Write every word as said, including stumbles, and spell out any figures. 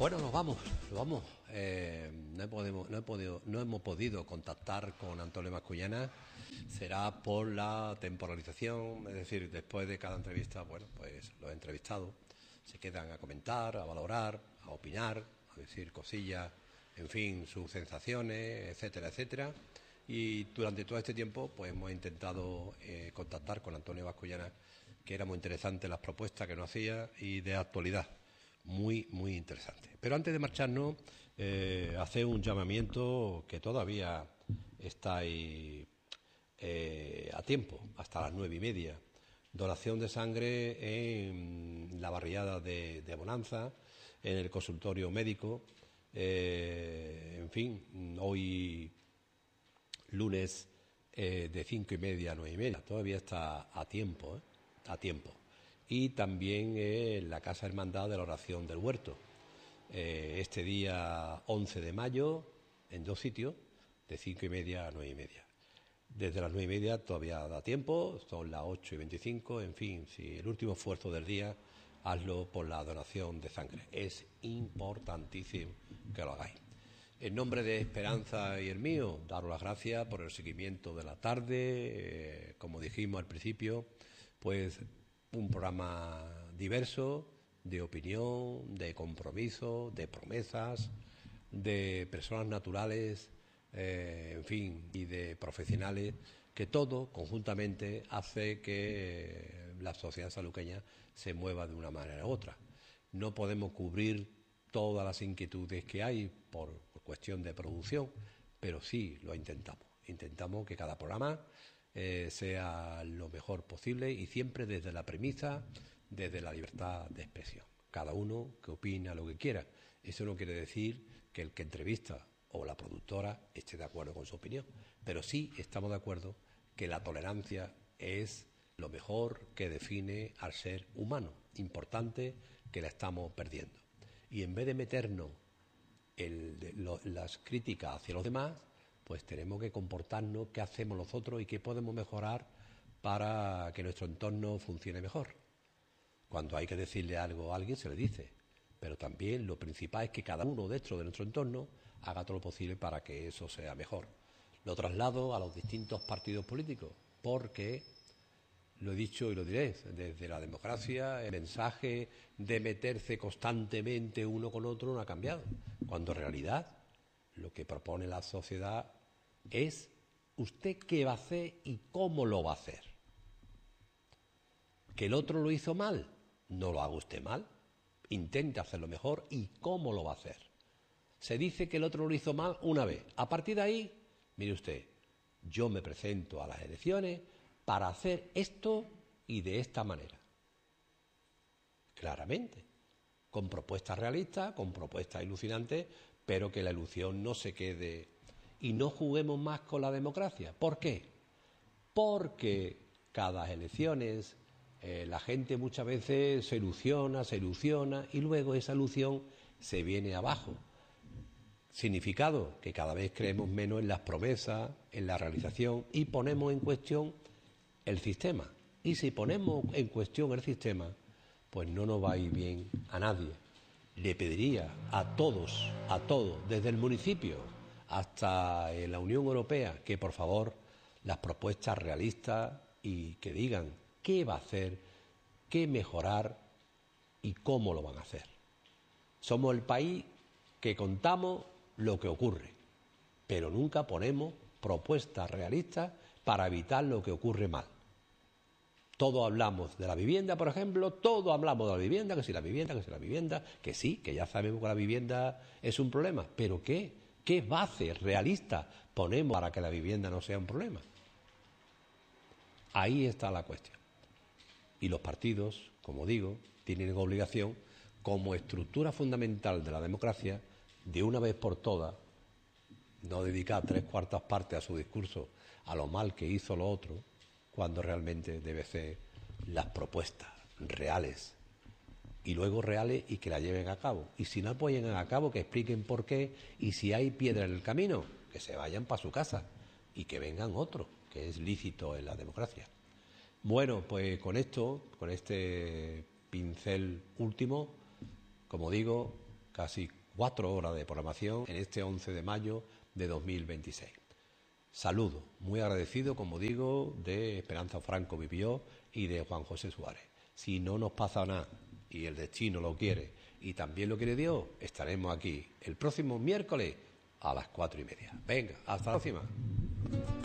Bueno, nos vamos, nos vamos. Eh, no, podemos, no, he podido, no hemos podido contactar con Antonio Mascullana. Será por la temporalización, es decir, después de cada entrevista, bueno, pues los entrevistados se quedan a comentar, a valorar, a opinar, a decir cosillas, en fin, sus sensaciones, etcétera, etcétera. Y durante todo este tiempo, pues hemos intentado eh, contactar con Antonio Mascullana, que era muy interesante las propuestas que nos hacía y de actualidad. Muy, muy interesante. Pero antes de marcharnos, eh, hacer un llamamiento que todavía está ahí eh, a tiempo, hasta las nueve y media. Donación de sangre en la barriada de, de Bonanza, en el consultorio médico. Eh, en fin, hoy lunes eh, de cinco y media a nueve y media. Todavía está a tiempo, ¿eh? A tiempo. Y también eh, en la Casa Hermandad de la Oración del Huerto. Eh, este día once de mayo, en dos sitios, de cinco y media a nueve y media. Desde las nueve y media todavía da tiempo, son las ocho y veinticinco, en fin, si el último esfuerzo del día, hazlo por la donación de sangre. Es importantísimo que lo hagáis. En nombre de Esperanza y el mío, daros las gracias por el seguimiento de la tarde, eh, como dijimos al principio, pues un programa diverso, de opinión, de compromiso, de promesas, de personas naturales, eh, en fin, y de profesionales, que todo conjuntamente hace que la sociedad sanluqueña se mueva de una manera u otra. No podemos cubrir todas las inquietudes que hay por, por cuestión de producción, pero sí lo intentamos. Intentamos que cada programa eh, sea lo mejor posible y siempre desde la premisa, desde la libertad de expresión. Cada uno que opina lo que quiera. Eso no quiere decir que el que entrevista o la productora esté de acuerdo con su opinión, pero sí estamos de acuerdo que la tolerancia es lo mejor que define al ser humano. Importante, que la estamos perdiendo. Y en vez de meternos el, lo, las críticas hacia los demás, pues tenemos que comportarnos, qué hacemos nosotros y qué podemos mejorar para que nuestro entorno funcione mejor. Cuando hay que decirle algo a alguien, se le dice, pero también lo principal es que cada uno dentro de nuestro entorno haga todo lo posible para que eso sea mejor. Lo traslado a los distintos partidos políticos, porque lo he dicho y lo diré, desde la democracia el mensaje de meterse constantemente uno con otro no ha cambiado, cuando en realidad lo que propone la sociedad es usted qué va a hacer y cómo lo va a hacer. Que el otro lo hizo mal, no lo haga usted mal, intente hacerlo mejor y cómo lo va a hacer. Se dice que el otro lo hizo mal una vez, a partir de ahí, mire usted, yo me presento a las elecciones para hacer esto y de esta manera. Claramente, con propuestas realistas, con propuestas ilusionantes, pero que la ilusión no se quede y no juguemos más con la democracia. ¿Por qué? Porque cada elecciones eh, la gente muchas veces se ilusiona, se ilusiona y luego esa ilusión se viene abajo. Significado que cada vez creemos menos en las promesas, en la realización y ponemos en cuestión el sistema. Y si ponemos en cuestión el sistema, pues no nos va a ir bien a nadie. Le pediría a todos, a todos, desde el municipio hasta la Unión Europea, que por favor las propuestas realistas y que digan qué va a hacer, qué mejorar y cómo lo van a hacer. Somos el país que contamos lo que ocurre, pero nunca ponemos propuestas realistas para evitar lo que ocurre mal. Todos hablamos de la vivienda, por ejemplo, todos hablamos de la vivienda, que si la vivienda, que si la vivienda, que sí, que ya sabemos que la vivienda es un problema, pero ¿qué? ¿Qué bases realistas ponemos para que la vivienda no sea un problema? Ahí está la cuestión. Y los partidos, como digo, tienen obligación, como estructura fundamental de la democracia, de una vez por todas, no dedicar tres cuartas partes a su discurso a lo mal que hizo lo otro, cuando realmente debe ser las propuestas reales y luego reales y que la lleven a cabo. Y si no apoyan a cabo, que expliquen por qué, y si hay piedra en el camino, que se vayan para su casa y que vengan otros, que es lícito en la democracia. Bueno, pues con esto, con este pincel último, como digo, casi cuatro horas de programación en este once de mayo de dos mil veintiséis. Saludo, muy agradecido, como digo, de Esperanza Franco Vivió y de Juan José Suárez. Si no nos pasa nada y el destino lo quiere y también lo quiere Dios, estaremos aquí el próximo miércoles a las cuatro y media. Venga, hasta la próxima.